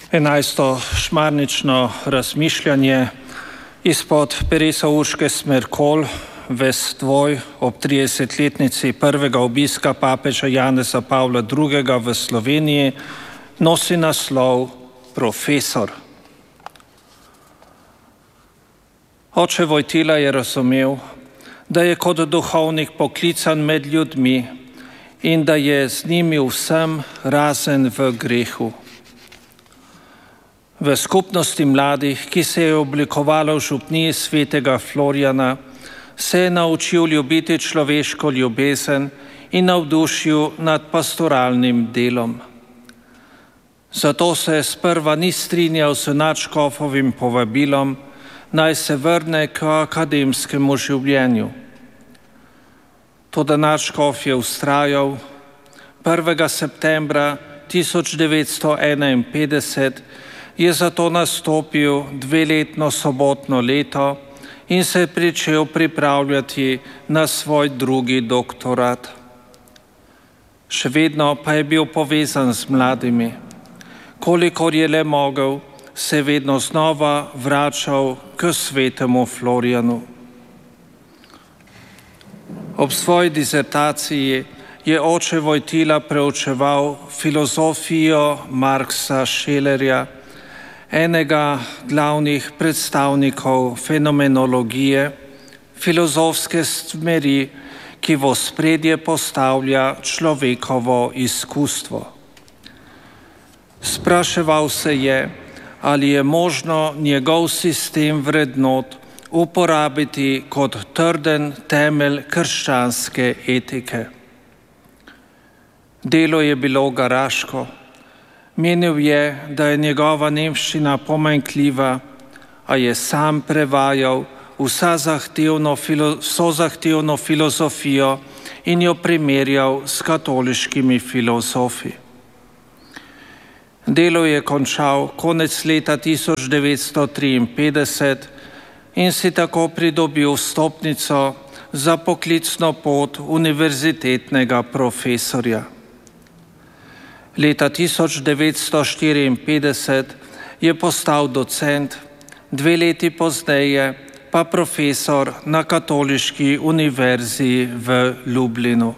11. šmarnično razmišljanje izpod peresa Urške Smerkolj v Stvoj ob 30-letnici prvega obiska papeža Janeza Pavla II. V Sloveniji nosi naslov Profesor. Oče Vojtila je razumel, da je kot duhovnik poklican med ljudmi in da je z njimi vsem razen v grehu. V skupnosti mladih, ki se je oblikovala v župniji svetega Florijana, se je naučil ljubiti človeško ljubezen in navdušil nad pastoralnim delom. Zato se sprva ni strinjal z nadškofovim povabilom, naj se vrne k akademskemu življenju. Toda nadškof je vztrajal. 1. septembra 1951 je zato nastopil dveletno sobotno leto in se je pričel pripravljati na svoj drugi doktorat. Še vedno pa je bil povezan z mladimi. Kolikor je le mogel, se je vedno znova vračal k svetemu Florijanu. Ob svoji disertaciji je oče Vojtila preučeval filozofijo Marxa Schelerja, enega glavnih predstavnikov fenomenologije, filozofske smeri, ki v ospredje postavlja človekovo izkustvo. Spraševal se je, ali je možno njegov sistem vrednot uporabiti kot trden temelj krščanske etike. Delo je bilo garaško. Menil je, da je njegova nemščina pomanjkljiva, a je sam prevajal vso zahtevno filozofijo in jo primerjal s katoliškimi filozofi. Delo je končal konec leta 1953 in si tako pridobil vstopnico za poklicno pot univerzitetnega profesorja. Leta 1954 je postal docent, 2 leti pozneje pa profesor na Katoliški univerzi v Lublinu.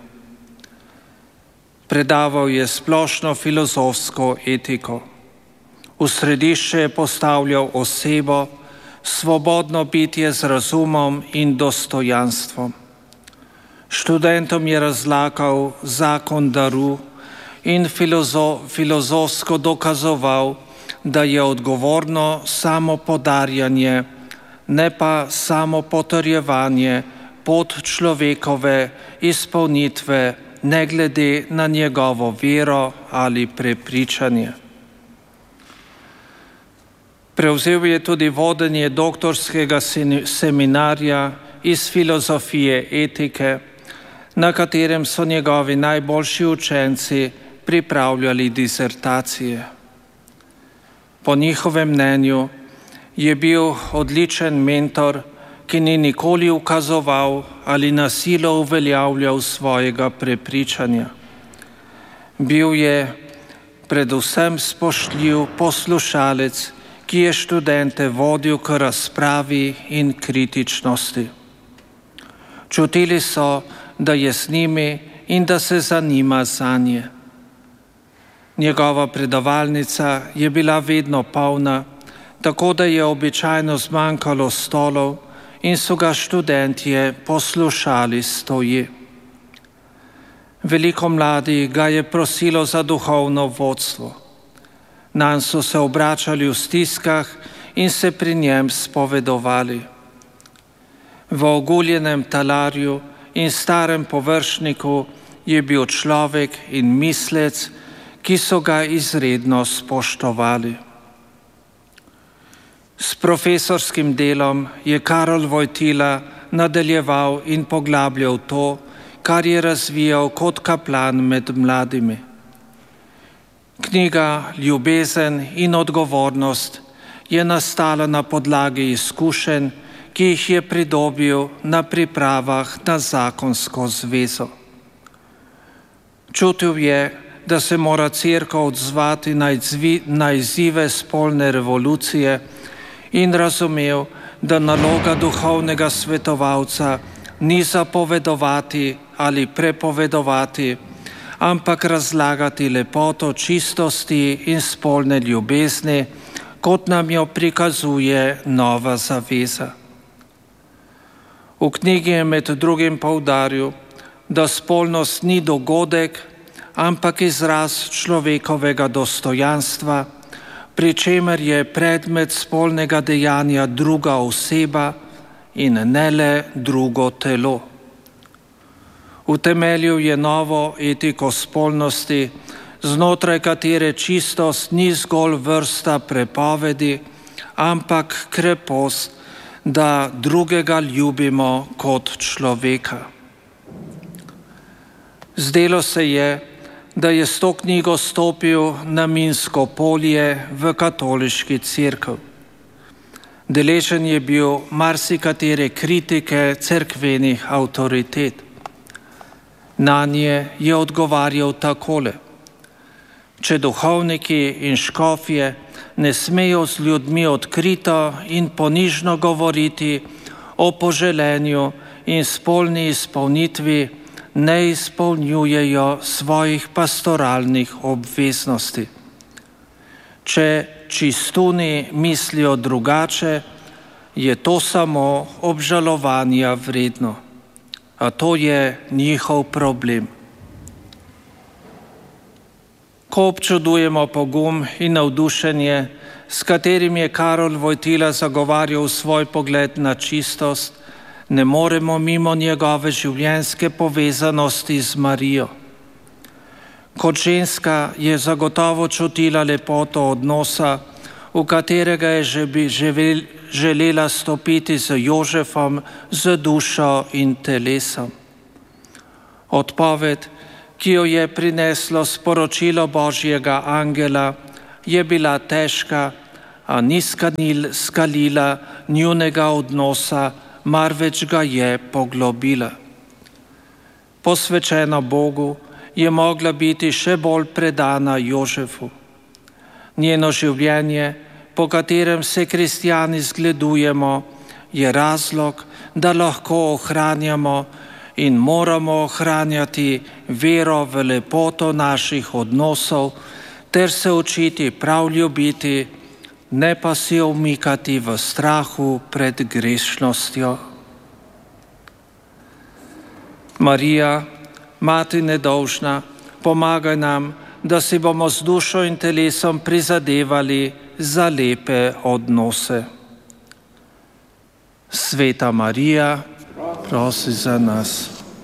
Predaval je splošno filozofsko etiko. V središče je postavljal osebo, svobodno bitje z razumom in dostojanstvom. Študentom je razlagal zakon daru in filozofsko dokazoval, da je odgovorno samo podarjanje, ne pa samo potrjevanje pot človekove izpolnitve, ne glede na njegovo vero ali prepričanje. Prevzel je tudi vodenje doktorskega seminarja iz filozofije etike, na katerem so njegovi najboljši učenci pripravljali disertacije. Po njihovem mnenju je bil odličen mentor, ki ni nikoli ukazoval ali na silo uveljavljal svojega prepričanja. Bil je predvsem spoštljiv poslušalec, ki je študente vodil k razpravi in kritičnosti. Čutili so, da je z njimi in da se zanima zanje. Njegova predavalnica je bila vedno polna, tako da je običajno zmanjkalo stolov in so ga študentje poslušali stoje. Veliko mladih ga je prosilo za duhovno vodstvo. Nanj so se obračali v stiskah in se pri njem spovedovali. V oguljenem talarju in starem površniku je bil človek in mislec, ki so ga izredno spoštovali. S profesorskim delom je Karol Vojtila nadaljeval in poglabljal to, kar je razvijal kot kaplan med mladimi. Knjiga Ljubezen in odgovornost je nastala na podlagi izkušenj, ki jih je pridobil na pripravah na zakonsko zvezo. Čutil je, da se mora Cerkev odzvati na izzive spolne revolucije in razumel, da naloga duhovnega svetovalca ni zapovedovati ali prepovedovati, ampak razlagati lepoto čistosti in spolne ljubezni, kot nam jo prikazuje Nova zaveza. V knjigi je med drugim poudaril, da spolnost ni dogodek, ampak izraz človekovega dostojanstva, pri čemer je predmet spolnega dejanja druga oseba in ne le drugo telo. Utemeljil je novo etiko spolnosti, znotraj katere čistost ni zgolj vrsta prepovedi, ampak krepost, da drugega ljubimo kot človeka. Zdelo se je, da je s to knjigo stopil na minsko polje v katoliški cerkev. Deležen je bil marsikatere kritike cerkvenih avtoritet. Nanje je odgovarjal takole: če duhovniki in škofje ne smejo z ljudmi odkrito in ponižno govoriti o poželenju in spolni izpolnitvi, ne izpolnjujejo svojih pastoralnih obveznosti. Če čistuni mislijo drugače, je to samo obžalovanja vredno, a to je njihov problem. Ko občudujemo pogum in navdušenje, s katerim je Karol Wojtyla zagovarjal svoj pogled na čistost, ne moremo mimo njegove življenjske povezanosti z Marijo. Kot ženska je zagotovo čutila lepoto odnosa, v katerega je želela stopiti z Jožefom, z dušo in telesom. Odpoved, ki jo je prineslo sporočilo Božjega angela, je bila težka, a ni skalila njunega odnosa, marveč ga je poglobila. Posvečena Bogu je mogla biti še bolj predana Jožefu. Njeno življenje, po katerem se kristjani zgledujemo, je razlog, da lahko ohranjamo in moramo ohranjati vero v lepoto naših odnosov ter se učiti prav ljubiti, ne pa si umikati v strahu pred grešnostjo. Marija, Mati nedolžna, pomagaj nam, da si bomo z dušo in telesom prizadevali za lepe odnose. Sveta Marija, prosi za nas.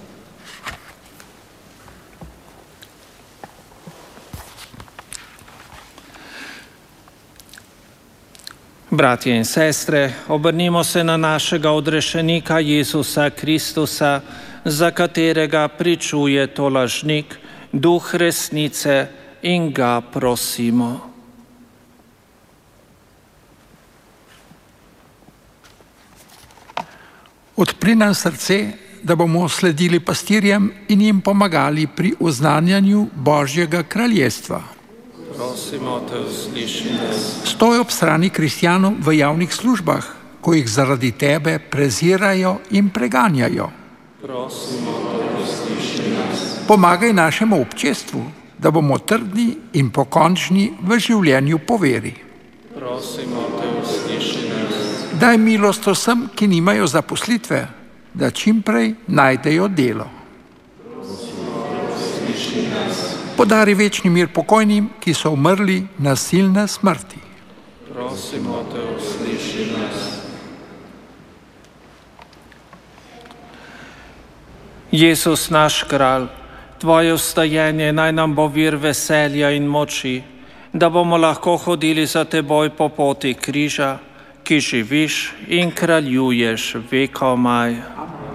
Bratje in sestre, obrnimo se na našega odrešenika Jezusa Kristusa, za katerega pričuje to lažnik, duh resnice, in ga prosimo. Odpri nam srce, da bomo sledili pastirjem in jim pomagali pri oznanjanju Božjega kraljestva. Prosimo te, usliši nas. Stoj ob strani kristjanov v javnih službah, ko jih zaradi tebe prezirajo in preganjajo. Prosimo te, usliši nas. Pomagaj našemu občestvu, da bomo trdni in pokončni v življenju po veri. Prosimo te, usliši nas. Daj milost vsem, ki nimajo zaposlitve, da čim prej najdejo delo. Podari večni mir pokojnim, ki so umrli nasilne smrti. Prosimo te, usliši nas. Jezus, naš kralj, tvoje vstajenje naj nam bo vir veselja in moči, da bomo lahko hodili za teboj po poti križa, ki živiš in kraljuješ vekomaj.